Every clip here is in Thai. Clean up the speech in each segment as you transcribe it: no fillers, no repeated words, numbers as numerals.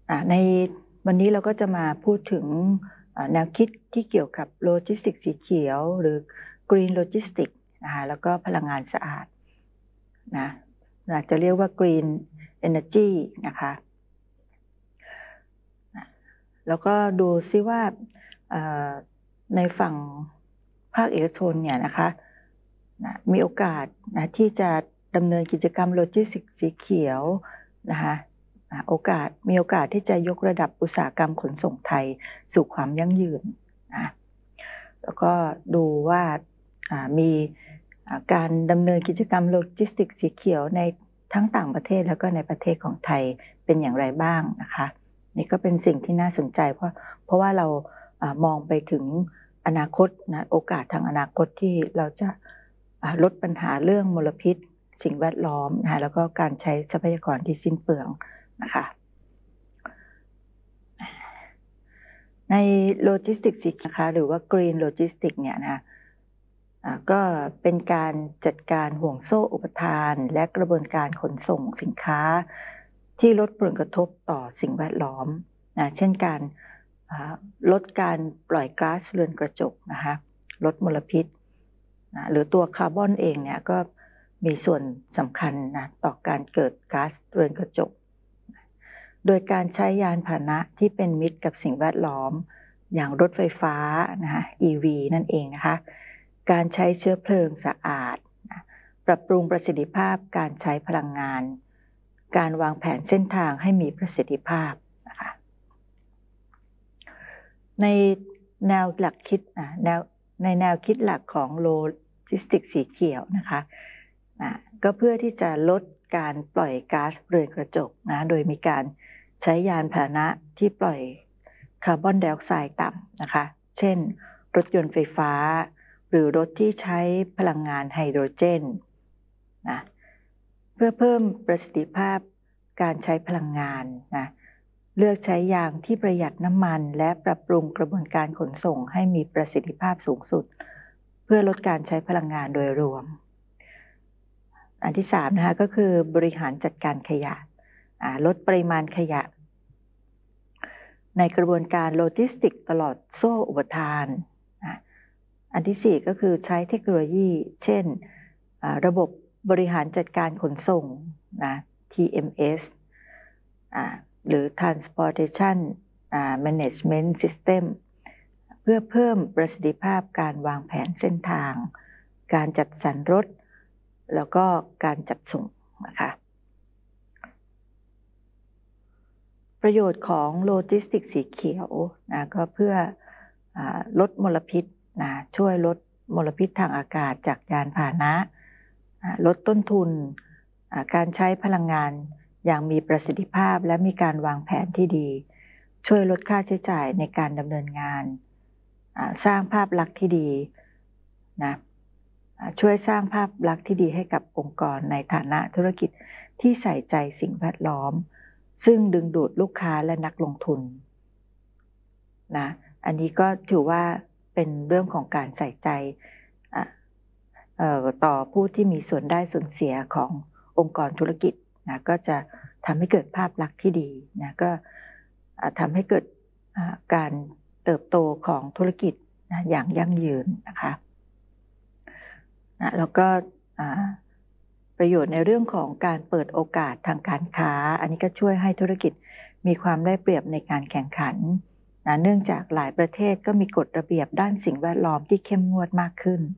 ในวันนี้เราก็จะมาพูดถึงแนวคิดที่เกี่ยวกับโลจิสติกส์สีเขียวหรือ Green Logistics นะคะแล้วก็พลังงานสะอาดนะอาจจะเรียกว่า Green Energy นะคะแล้วก็ดูซิว่าในฝั่งภาคเอกชนเนี่ยนะคะมีโอกาสที่จะดำเนินกิจกรรมโลจิสติกส์สีเขียวนะคะมีโอกาสที่จะยกระดับอุตสาหกรรมขนส่งไทยสู่ความยั่งยืนนะแล้วก็ดูว่ามีการดำเนินกิจกรรมโลจิสติกส์สีเขียวในทั้งต่างประเทศแล้วก็ในประเทศของไทยเป็นอย่างไรบ้างนะคะนี่ก็เป็นสิ่งที่น่าสนใจเพราะว่าเรามองไปถึงอนาคตนะโอกาสทางอนาคตที่เราจะลดปัญหาเรื่องมลพิษสิ่งแวดล้อมนะคะแล้วก็การใช้ทรัพยากรที่สิ้นเปลืองนะคะในโลจิสติกส์สีนะคะหรือว่า Green Logistics เนี่ยนะก็เป็นการจัดการห่วงโซ่อุปทานและกระบวนการขนส่งสินค้าที่ลดผลกระทบต่อสิ่งแวดล้อมนะเช่นการลดการปล่อยก๊าซเรือนกระจกนะคะลดมลพิษนะหรือตัวคาร์บอนเองเนี่ยก็มีส่วนสำคัญนะต่อการเกิดก๊าซเรือนกระจกโดยการใช้ยานพาหนะที่เป็นมิตรกับสิ่งแวดล้อมอย่างรถไฟฟ้านะคะ EV นั่นเองนะคะการใช้เชื้อเพลิงสะอาดปรับปรุงประสิทธิภาพการใช้พลังงานการวางแผนเส้นทางให้มีประสิทธิภาพนะคะในแนวหลักคิดแนวคิดหลักของโลจิสติกส์สีเขียวนะคะก็เพื่อที่จะลดการปล่อยก๊าซเรือนกระจกนะโดยมีการใช้ยานพาหนะที่ปล่อยคาร์บอนไดออกไซด์ต่ำนะคะเช่นรถยนต์ไฟฟ้าหรือรถที่ใช้พลังงานไฮโดรเจนนะเพื่อเพิ่มประสิทธิภาพการใช้พลังงานนะเลือกใช้ยางที่ประหยัดน้ำมันและปรับปรุงกระบวนการขนส่งให้มีประสิทธิภาพสูงสุดเพื่อลดการใช้พลังงานโดยรวมอันที่3นะคะก็คือบริหารจัดการขยะลดปริมาณขยะในกระบวนการโลจิสติกตลอดโซ่อุปทานอันที่4ก็คือใช้เทคโนโลยีเช่นระบบบริหารจัดการขนส่งนะ TMS หรือ Transportation Management System เพื่อเพิ่มประสิทธิภาพการวางแผนเส้นทางการจัดสรรรถแล้วก็การจัดส่งนะคะประโยชน์ของโลจิสติกส์สีเขียวนะก็เพื่อลดมลพิษนะช่วยลดมลพิษทางอากาศจากยานพาหนะลดต้นทุนการใช้พลังงานอย่างมีประสิทธิภาพและมีการวางแผนที่ดีช่วยลดค่าใช้จ่ายในการดำเนินงานสร้างภาพลักษณ์ที่ดีนะช่วยสร้างภาพลักษณ์ที่ดีให้กับองค์กรในฐานะธุรกิจที่ใส่ใจสิ่งแวดล้อมซึ่งดึงดูดลูกค้าและนักลงทุนนะอันนี้ก็ถือว่าเป็นเรื่องของการใส่ใจต่อผู้ที่มีส่วนได้ส่วนเสียขององค์กรธุรกิจนะก็จะทำให้เกิดภาพลักษณ์ที่ดีนะก็ทำให้เกิดการเติบโตของธุรกิจนะอย่างยั่งยืนนะคะแล้วก็ประโยชน์ในเรื่องของการเปิดโอกาสทางการค้าอันนี้ก็ช่วยให้ธุรกิจมีความได้เปรียบในการแข่งขันนะเนื่องจากหลายประเทศก็มีกฎระเบียบด้านสิ่งแวดล้อมที่เข้มงวดมากขึ้น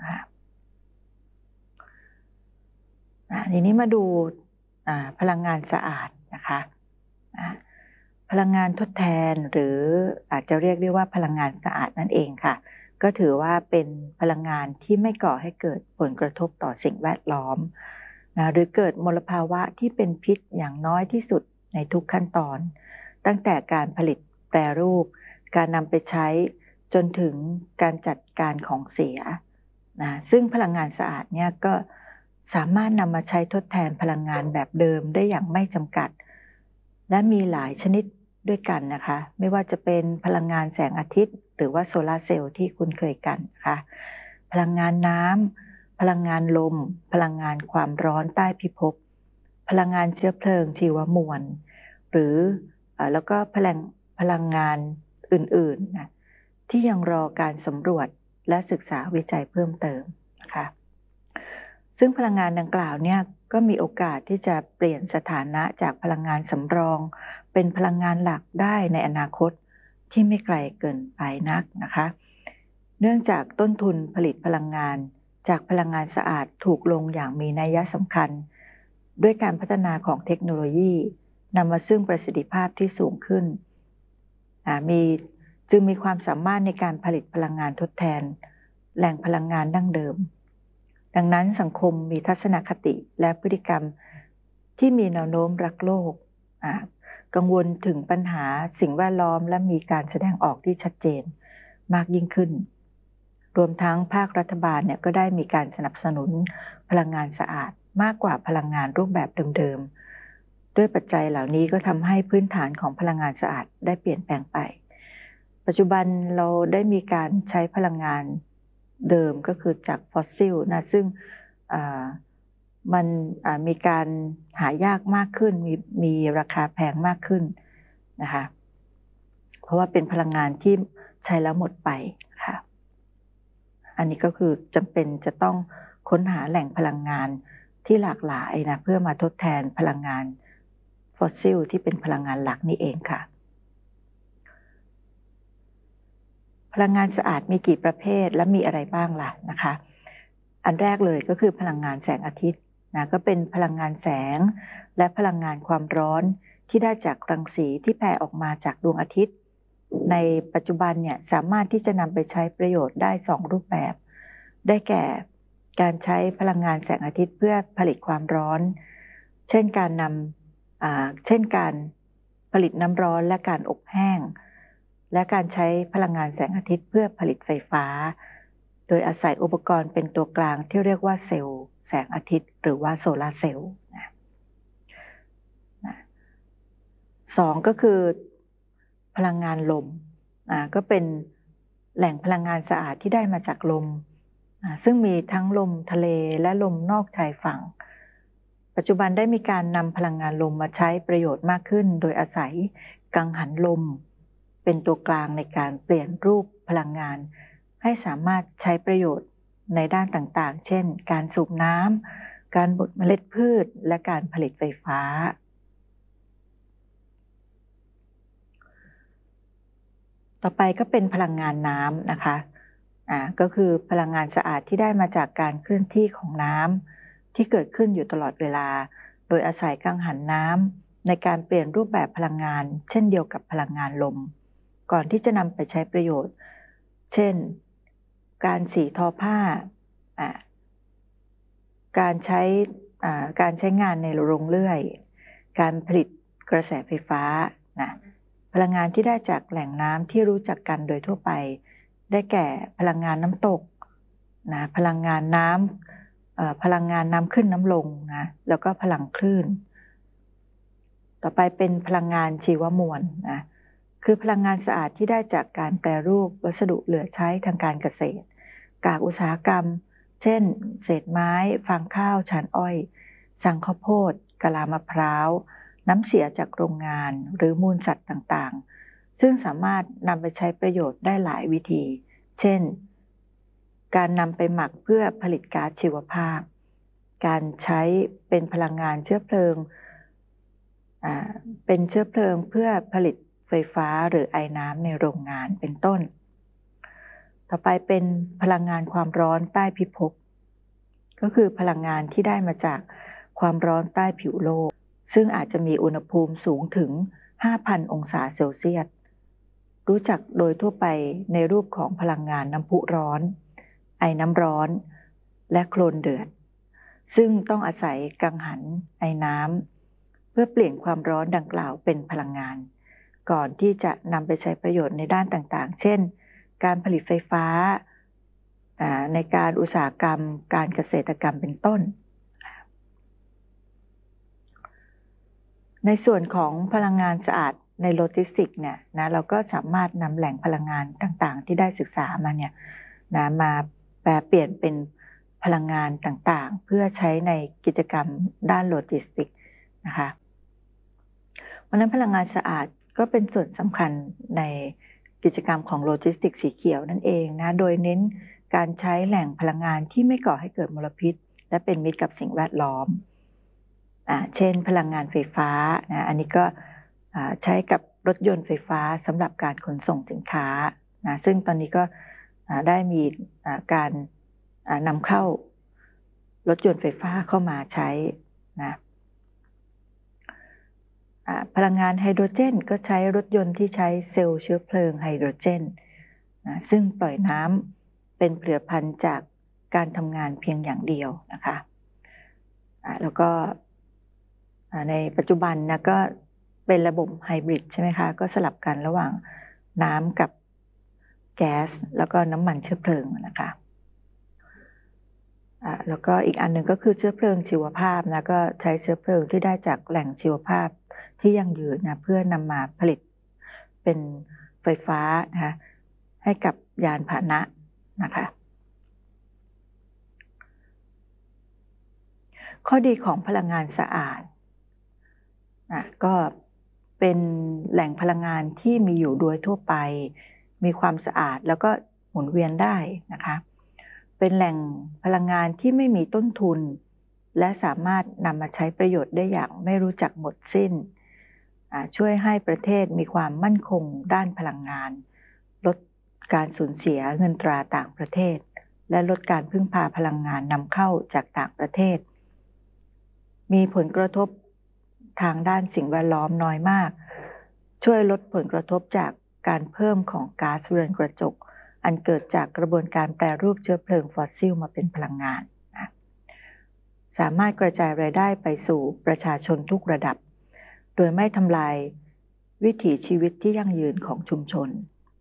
ทีนี้มาดูพลังงานสะอาดนะคะพลังงานทดแทนหรืออาจจะเรียกได้ว่าพลังงานสะอาดนั่นเองค่ะก็ถือว่าเป็นพลังงานที่ไม่ก่อให้เกิดผลกระทบต่อสิ่งแวดล้อมหรือเกิดมลภาวะที่เป็นพิษอย่างน้อยที่สุดในทุกขั้นตอนตั้งแต่การผลิตแปรรูปการนำไปใช้จนถึงการจัดการของเสียซึ่งพลังงานสะอาดเนี่ยก็สามารถนำมาใช้ทดแทนพลังงานแบบเดิมได้อย่างไม่จำกัดและมีหลายชนิดด้วยกันนะคะไม่ว่าจะเป็นพลังงานแสงอาทิตย์หรือว่าโซลาร์เซลล์ที่คุ้นเคยกันนะคะพลังงานน้ำพลังงานลมพลังงานความร้อนใต้พิภพพลังงานเชื้อเพลิงชีวมวลหรือแล้วก็พลังงานอื่นๆนะที่ยังรอการสำรวจและศึกษาวิจัยเพิ่มเติมนะคะซึ่งพลังงานดังกล่าวเนี่ยก็มีโอกาสที่จะเปลี่ยนสถานะจากพลังงานสำรองเป็นพลังงานหลักได้ในอนาคตที่ไม่ไกลเกินไปนักนะคะเนื่องจากต้นทุนผลิตพลังงานจากพลังงานสะอาดถูกลงอย่างมีนัยสำคัญด้วยการพัฒนาของเทคโนโลยีนำมาซึ่งประสิทธิภาพที่สูงขึ้นจึงมีความสามารถในการผลิตพลังงานทดแทนแหล่งพลังงานดั้งเดิมดังนั้นสังคมมีทัศนคติและพฤติกรรมที่มีแนวโน้มรักโลกกังวลถึงปัญหาสิ่งแวดล้อมและมีการแสดงออกที่ชัดเจนมากยิ่งขึ้นรวมทั้งภาครัฐบาลเนี่ยก็ได้มีการสนับสนุนพลังงานสะอาดมากกว่าพลังงานรูปแบบเดิมๆด้วยปัจจัยเหล่านี้ก็ทำให้พื้นฐานของพลังงานสะอาดได้เปลี่ยนแปลงไปปัจจุบันเราได้มีการใช้พลังงานเดิมก็คือจากฟอสซิลนะซึ่งมันมีการหายากมากขึ้นมีราคาแพงมากขึ้นนะคะเพราะว่าเป็นพลังงานที่ใช้แล้วหมดไปค่ะอันนี้ก็คือจำเป็นจะต้องค้นหาแหล่งพลังงานที่หลากหลายนะเพื่อมาทดแทนพลังงานฟอสซิลที่เป็นพลังงานหลักนี่เองค่ะพลังงานสะอาดมีกี่ประเภทและมีอะไรบ้างล่ะนะคะอันแรกเลยก็คือพลังงานแสงอาทิตย์นะก็เป็นพลังงานแสงและพลังงานความร้อนที่ได้จากรังสีที่แผ่ออกมาจากดวงอาทิตย์ในปัจจุบันเนี่ยสามารถที่จะนำไปใช้ประโยชน์ได้2รูปแบบได้แก่การใช้พลังงานแสงอาทิตย์เพื่อผลิตความร้อนเช่นการผลิตน้ำร้อนและการอบแห้งและการใช้พลังงานแสงอาทิตย์เพื่อผลิตไฟฟ้าโดยอาศัยอุปกรณ์เป็นตัวกลางที่เรียกว่าเซลล์แสงอาทิตย์หรือว่าโซลาร์เซลล์สองก็คือพลังงานลมก็เป็นแหล่งพลังงานสะอาดที่ได้มาจากลมซึ่งมีทั้งลมทะเลและลมนอกชายฝั่งปัจจุบันได้มีการนำพลังงานลมมาใช้ประโยชน์มากขึ้นโดยอาศัยกังหันลมเป็นตัวกลางในการเปลี่ยนรูปพลังงานให้สามารถใช้ประโยชน์ในด้านต่างๆเช่นการสูบน้ำการบดเมล็ดพืชและการผลิตไฟฟ้าต่อไปก็เป็นพลังงานน้ำนะคะก็คือพลังงานสะอาดที่ได้มาจากการเคลื่อนที่ของน้ำที่เกิดขึ้นอยู่ตลอดเวลาโดยอาศัยกังหันน้ำในการเปลี่ยนรูปแบบพลังงานเช่นเดียวกับพลังงานลมก่อนที่จะนำไปใช้ประโยชน์เช่นการสีทอผ้าการใช้งานในโรงเลื่อยการผลิตกระแสไฟฟ้าพลังงานที่ได้จากแหล่งน้ำที่รู้จักกันโดยทั่วไปได้แก่พลังงานน้ำตกพลังงานน้ำขึ้นน้ำลงแล้วก็พลังคลื่นต่อไปเป็นพลังงานชีวมวลคือพลังงานสะอาดที่ได้จากการแปรรูปวัสดุเหลือใช้ทางการเกษตรกากอุตสาหกรรมเช่นเศษไม้ฟางข้าวชานอ้อยสังข้าวโพดกะลามะพร้าวน้ำเสียจากโรงงานหรือมูลสัตว์ต่างๆซึ่งสามารถนำไปใช้ประโยชน์ได้หลายวิธีเช่นการนำไปหมักเพื่อผลิตก๊าซชีวภาพการใช้เป็นพลังงานเชื้อเพลิงเพื่อผลิตไฟฟ้าหรือไอน้ำในโรงงานเป็นต้นต่อไปเป็นพลังงานความร้อนใต้พิภพก็คือพลังงานที่ได้มาจากความร้อนใต้ผิวโลกซึ่งอาจจะมีอุณหภูมิสูงถึง 5,000 องศาเซลเซียสรู้จักโดยทั่วไปในรูปของพลังงานน้ำพุร้อนไอน้ำร้อนและโคลนเดือดซึ่งต้องอาศัยกังหันไอน้ำเพื่อเปลี่ยนความร้อนดังกล่าวเป็นพลังงานก่อนที่จะนำไปใช้ประโยชน์ในด้านต่างๆเช่นการผลิตไฟฟ้าในการอุตสาหกรรมการเกษตรกรรมเป็นต้นในส่วนของพลังงานสะอาดในโลจิสติกส์เนี่ยเราก็สามารถนำแหล่งพลังงานต่างๆที่ได้ศึกษามาเนี่ยมาแปลเปลี่ยนเป็นพลังงานต่างๆเพื่อใช้ในกิจกรรมด้านโลจิสติกส์นะคะเพราะนั้นพลังงานสะอาดก็เป็นส่วนสำคัญในกิจกรรมของโลจิสติกส์สีเขียวนั่นเองนะโดยเน้นการใช้แหล่งพลังงานที่ไม่ก่อให้เกิดมลพิษและเป็นมิตรกับสิ่งแวดล้อมเช่นพลังงานไฟฟ้านะอันนี้ก็ใช้กับรถยนต์ไฟฟ้าสำหรับการขนส่งสินค้านะซึ่งตอนนี้ก็ได้มีการนำเข้ารถยนต์ไฟฟ้าเข้ามาใช้นะพลังงานไฮโดรเจนก็ใช้รถยนต์ที่ใช้เซลล์เชื้อเพลิงไฮโดรเจนนะซึ่งปล่อยน้ำเป็นผลิตภัณฑ์จากการทำงานเพียงอย่างเดียวนะคะแล้วก็ในปัจจุบันนะก็เป็นระบบไฮบริดใช่ไหมคะก็สลับกันระหว่างน้ำกับแก๊สแล้วก็น้ำมันเชื้อเพลิงนะคะแล้วก็อีกอันหนึ่งก็คือเชื้อเพลิงชีวภาพนะก็ใช้เชื้อเพลิงที่ได้จากแหล่งชีวภาพที่ยั่งยืนนะเพื่อนำมาผลิตเป็นไฟฟ้านะคะให้กับยานพาหนะนะคะข้อดีของพลังงานสะอาดก็เป็นแหล่งพลังงานที่มีอยู่โดยทั่วไปมีความสะอาดแล้วก็หมุนเวียนได้นะคะเป็นแหล่งพลังงานที่ไม่มีต้นทุนและสามารถนำมาใช้ประโยชน์ได้อย่างไม่รู้จักหมดสิ้นช่วยให้ประเทศมีความมั่นคงด้านพลังงานลดการสูญเสียเงินตราต่างประเทศและลดการพึ่งพาพลังงานนำเข้าจากต่างประเทศมีผลกระทบทางด้านสิ่งแวดล้อมน้อยมากช่วยลดผลกระทบจากการเพิ่มของก๊าซเรือนกระจกอันเกิดจากกระบวนการแปรรูปเชื้อเพลิงฟอสซิลมาเป็นพลังงานสามารถกระจายรายได้ไปสู่ประชาชนทุกระดับโดยไม่ทำลายวิถีชีวิตที่ยั่งยืนของชุมชน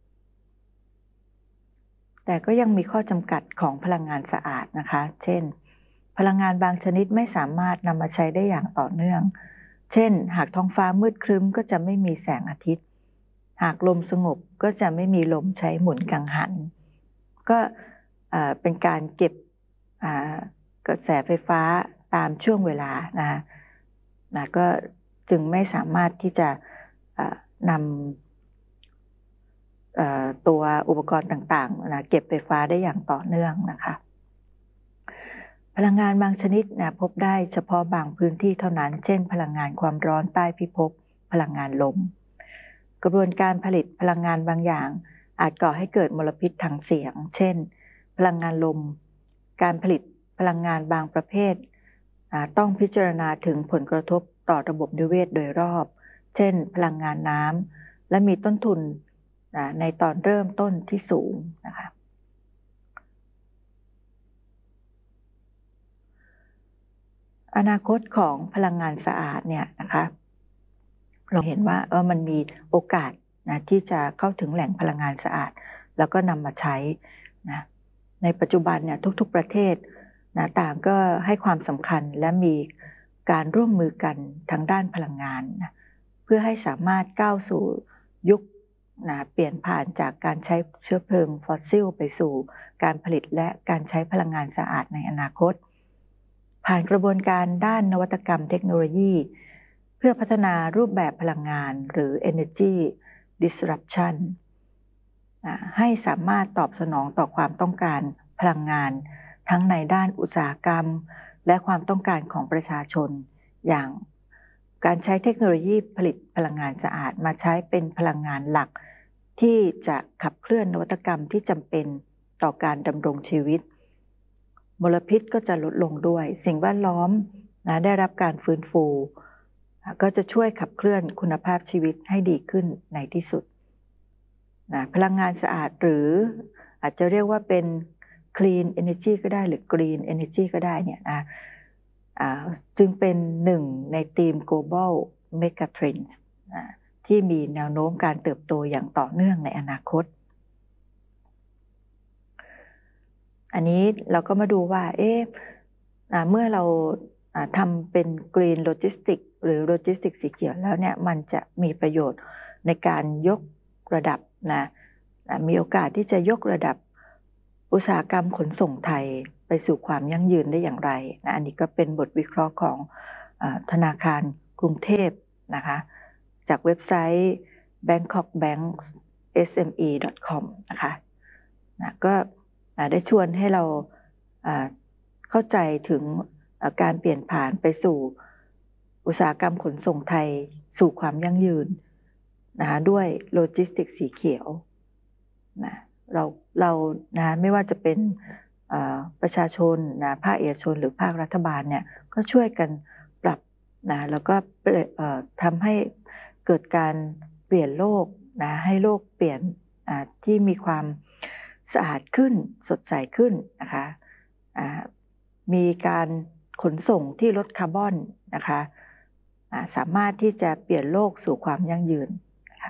แต่ก็ยังมีข้อจำกัดของพลังงานสะอาดนะคะเช่นพลังงานบางชนิดไม่สามารถนำมาใช้ได้อย่างต่อเนื่องเช่นหากท้องฟ้ามืดครึ้มก็จะไม่มีแสงอาทิตย์หากลมสงบก็จะไม่มีลมใช้หมุนกังหันก็เป็นการเก็บกระแสไฟฟ้าตามช่วงเวลานะก็จึงไม่สามารถที่จะนำตัวอุปกรณ์ต่างๆเก็บไฟฟ้าได้อย่างต่อเนื่องนะคะพลังงานบางชนิดพบได้เฉพาะบางพื้นที่เท่านั้นเช่นพลังงานความร้อนใต้พิภพพลังงานลมกระบวนการผลิตพลังงานบางอย่างอาจก่อให้เกิดมลพิษทางเสียงเช่นพลังงานลมการผลิตพลังงานบางประเภทต้องพิจารณาถึงผลกระทบต่อระบบนิเวศโดยรอบเช่นพลังงานน้ำและมีต้นทุนในตอนเริ่มต้นที่สูงนะคะอนาคตของพลังงานสะอาดเนี่ยนะคะเราเห็นว่ามันมีโอกาสที่จะเข้าถึงแหล่งพลังงานสะอาดแล้วก็นำมาใช้นะในปัจจุบันเนี่ยทุกๆประเทศต่างก็ให้ความสำคัญและมีการร่วมมือกันทางด้านพลังงานนะเพื่อให้สามารถก้าวสู่ยุคเปลี่ยนผ่านจากการใช้เชื้อเพลิงฟอสซิลไปสู่การผลิตและการใช้พลังงานสะอาดในอนาคตผ่านกระบวนการด้านนวัตกรรมเทคโนโลยีเพื่อพัฒนารูปแบบพลังงานหรือ Energy Disruption ให้สามารถตอบสนองต่อความต้องการพลังงานทั้งในด้านอุตสาหกรรมและความต้องการของประชาชนอย่างการใช้เทคโนโลยีผลิตพลังงานสะอาดมาใช้เป็นพลังงานหลักที่จะขับเคลื่อนนวัตกรรมที่จำเป็นต่อการดำรงชีวิตมลพิษก็จะลดลงด้วยสิ่งแวดล้อมได้รับการฟื้นฟูก็จะช่วยขับเคลื่อนคุณภาพชีวิตให้ดีขึ้นในที่สุดพลังงานสะอาดหรืออาจจะเรียกว่าเป็น clean energy ก็ได้หรือ green energy ก็ได้เนี่ยจึงเป็นหนึ่งในธีม global megatrends ที่มีแนวโน้มการเติบโตอย่างต่อเนื่องในอนาคตอันนี้เราก็มาดูว่าเมื่อเราทำเป็น Green Logistics หรือ Logistics สีเขียวแล้วเนี่ยมันจะมีประโยชน์ในการยกระดับมีโอกาสที่จะยกระดับอุตสาหกรรมขนส่งไทยไปสู่ความยั่งยืนได้อย่างไรอันนี้ก็เป็นบทวิเคราะห์ของธนาคารกรุงเทพนะคะจากเว็บไซต์ bangkokbanksme.com นะคะก็ได้ชวนให้เราเข้าใจถึงการเปลี่ยนผ่านไปสู่อุตสาหกรรมขนส่งไทยสู่ความยั่งยืนนะคะด้วยโลจิสติกส์สีเขียวนะเรานะไม่ว่าจะเป็นประชาชนนะภาคเอกชนหรือภาครัฐบาลเนี่ยก็ช่วยกันปรับนะแล้วก็ทำให้เกิดการเปลี่ยนโลกนะให้โลกเปลี่ยนที่มีความสะอาดขึ้นสดใสขึ้นนะคะมีการขนส่งที่ลดคาร์บอนนะคะสามารถที่จะเปลี่ยนโลกสู่ความยั่งยืนนะคะ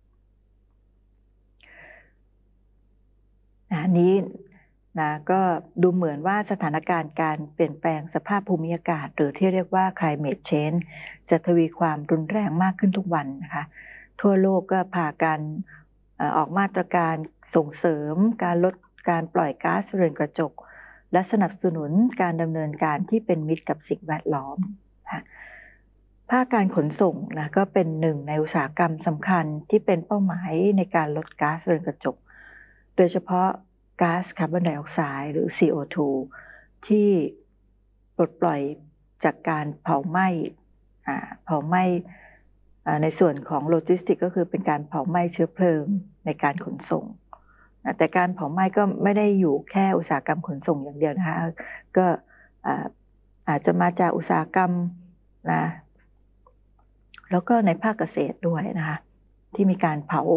นี้นะก็ดูเหมือนว่าสถานการณ์การเปลี่ยนแปลงสภาพภูมิอากาศหรือที่เรียกว่า climate change จะทวีความรุนแรงมากขึ้นทุกวันนะคะทั่วโลกก็พากันออกมาตรการส่งเสริมการลดการปล่อยก๊าซเรือนกระจกและสนับสนุนการดำเนินการที่เป็นมิตรกับสิ่งแวดล้อมภาคการขนส่งนะก็เป็นหนึ่งในอุตสาหกรรมสำคัญที่เป็นเป้าหมายในการลดก๊าซเรือนกระจกโดยเฉพาะก๊าซคาร์บอนไดออกไซด์หรือ CO2 ที่ปลดปล่อยจากการเผาไหม้ในส่วนของโลจิสติกก็คือเป็นการเผาไหม้เชื้อเพลิงในการขนส่งแต่การเผาไหม้ก็ไม่ได้อยู่แค่อุตสาหกรรมขนส่งอย่างเดียวนะคะก็อาจจะมาจากอุตสาหกรรมนะแล้วก็ในภาคเกษตรด้วยนะคะที่มีการเผา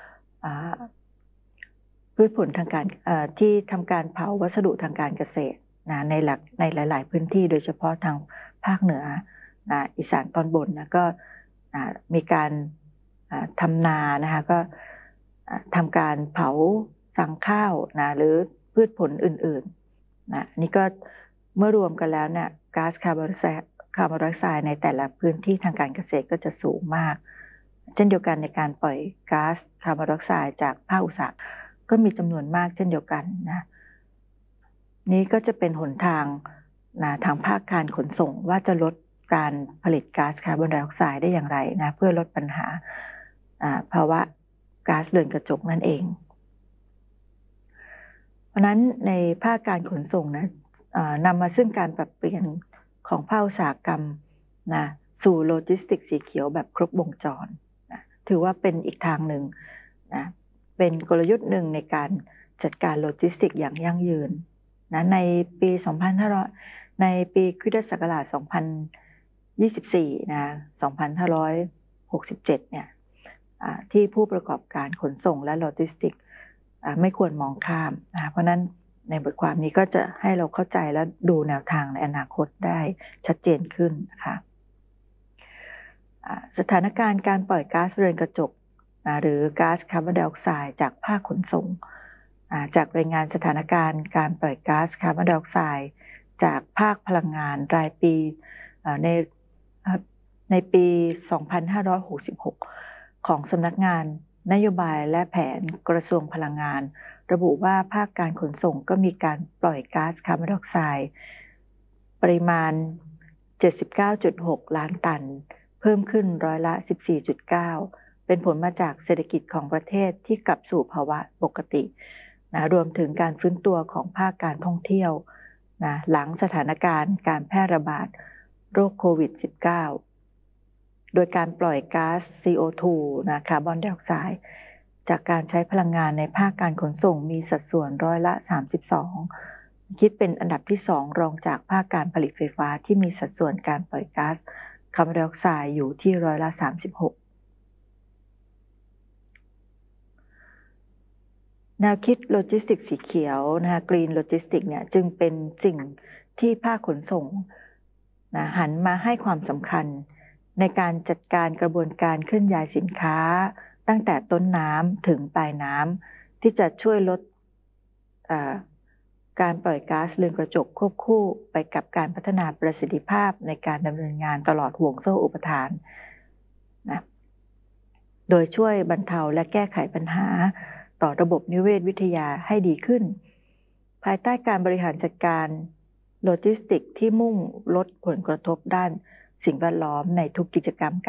พืชผลทางการที่ทำการเผาวัสดุทางการเกษตรนะในหลายๆพื้นที่โดยเฉพาะทางภาคเหนืออีสานตอนบนนะก็มีการทำนานะคะก็ทำการเผาสั่งข้าวนะหรือพืชผลอื่นๆนะนี่ก็เมื่อรวมกันแล้วเนี่ยก๊าซคาร์บอนไดออกไซด์ในแต่ละพื้นที่ทางการเกษตรก็จะสูงมากเช่นเดียวกันในการปล่อยก๊าซคาร์บอนไดออกไซด์จากภาคอุตสาหกรรมก็มีจำนวนมากเช่นเดียวกันนะนี้ก็จะเป็นหนทางนะทางภาคการขนส่งว่าจะลดการผลิตก๊าซคาร์บอนไดออกไซด์ได้อย่างไรนะเพื่อลดปัญหาภาวะก๊าซเรือนกระจกนั่นเองเพราะนั้นในภาคการขนส่งนะนำมาซึ่งการปรับเปลี่ยนของภาคอุตสาหกรรมนะสู่โลจิสติกส์สีเขียวแบบครบวงจรนะถือว่าเป็นอีกทางหนึ่งนะเป็นกลยุทธ์หนึ่งในการจัดการโลจิสติกส์อย่างยั่งยืนนะในปี2500ในปีคริสตศักราช2024นะ2567เนี่ยที่ผู้ประกอบการขนส่งและโลจิสติกส์ไม่ควรมองข้ามนะเพราะนั้นในบทความนี้ก็จะให้เราเข้าใจและดูแนวทางในอนาคตได้ชัดเจนขึ้นนะคะสถานการณ์การปล่อยก๊าซเรือนกระจกหรือก๊าซคาร์บอนไดออกไซด์จากภาคขนส่งจากรายงานสถานการณ์การปล่อยก๊าซคาร์บอนไดออกไซด์จากภาคพลังงานรายปีในปี 2566 ของสำนักงานนโยบายและแผนกระทรวงพลังงานระบุว่าภาคการขนส่งก็มีการปล่อยก๊าซคาร์บอนไดออกไซด์ปริมาณ 79.6 ล้านตันเพิ่มขึ้นร้อยละ 14.9 เป็นผลมาจากเศรษฐกิจของประเทศที่กลับสู่ภาวะปกตินะรวมถึงการฟื้นตัวของภาคการท่องเที่ยวนะหลังสถานการณ์การแพร่ระบาดโรคโควิด -19 โดยการปล่อยก๊าซ CO2 นะคาร์บอนไดออกไซด์จากการใช้พลังงานในภาคการขนส่งมีสัดส่วนร้อยละ 32 คิดเป็นอันดับที่ 2 รองจากภาคการผลิตไฟฟ้าที่มีสัดส่วนการปล่อยก๊าซคาร์บอนไดออกไซด์อยู่ที่ร้อยละ 36 แนวคิดโลจิสติกส์สีเขียวนะคะกรีนโลจิสติกส์เนี่ยจึงเป็นสิ่งที่ภาคขนส่งนะหันมาให้ความสำคัญในการจัดการกระบวนการเคลื่อนย้ายสินค้าตั้งแต่ต้นน้ำถึงปลายน้ำที่จะช่วยลดการปล่อยก๊าซเรือนกระจกควบคู่ไปกับการพัฒนาประสิทธิภาพในการดำเนินงานตลอดห่วงโซ่อุปทานนะโดยช่วยบรรเทาและแก้ไขปัญหาต่อระบบนิเวศวิทยาให้ดีขึ้นภายใต้การบริหารจัดการโลจิสติกส์ที่มุ่งลดผลกระทบด้านสิ่งแวดล้อมในทุกกิจกรรม